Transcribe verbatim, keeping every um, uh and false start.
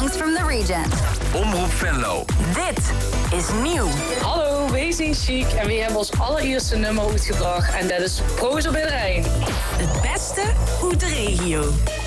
songs from the region. Omroep Venlo. Dit is nieuw. Hallo, wij zijn Chic en we hebben ons allereerste nummer uitgebracht. En dat is Prozo bij de Rijn. Het beste uit de regio.